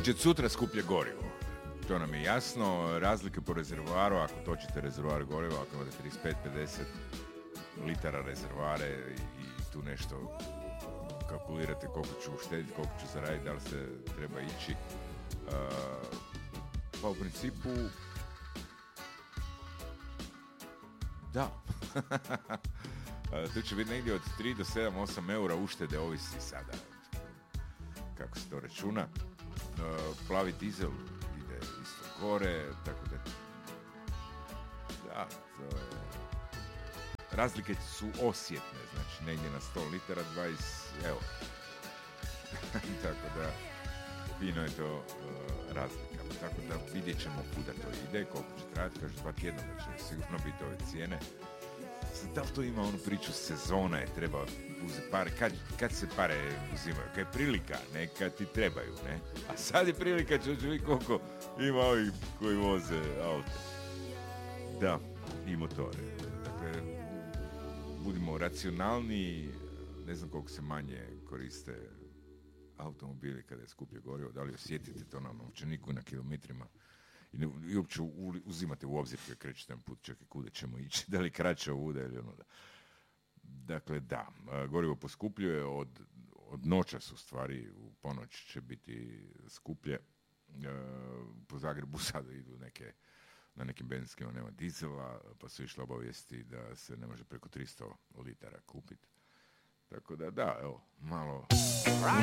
Znači, od sutra skuplje gorivo. To nam je jasno. Razlike po rezervoaru, ako točite rezervoar goriva, ako imate 35-50 litara rezervoare i tu nešto kalkulirate koliko ću uštediti, koliko ću zaraditi, da li se treba ići. Pa u principu da. Tu će biti negdje od 3 do 7-8 eura uštede, ovisi sada kako se to računa. Plavi dizel ide isto gore, tako da to je... Razlike su osjetne, znači negdje na 100 litara 20 eura. Tako da fino je to razlika. Tako da vidjet ćemo kuda to ide, koliko će trajati, kaže 2 tjedna da će sigurno biti ove cijene. Da li to ima onu priču sezona je treba uzeti pare, kad se pare uzimaju, kad je prilika, ne kad ti trebaju, ne? A sad je prilika, će vidjeti koliko ima ovih koji voze auto. Da, i motore. Dakle, budimo racionalni, ne znam koliko se manje koriste automobili kada je skuplje gorivo, da li osjetite to na novčaniku na kilometrima i uopće uzimate u obzir kad krećete na put, čekaj kuda ćemo ići, da li kraće ovuda ili ono da. Dakle, da, gorivo poskupljuje od noćas u stvari, u ponoć će biti skuplje. Po Zagrebu sada idu na nekim benzinskima nema dizela, pa su išle obavijesti da se ne može preko 300 litara kupiti. Tako da, evo, malo